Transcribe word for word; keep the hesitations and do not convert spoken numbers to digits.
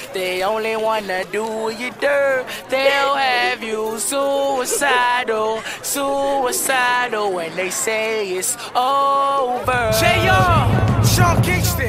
They only wanna do you dirt. They'll have you suicidal, suicidal when they say it's over. J R, Sean Kingston.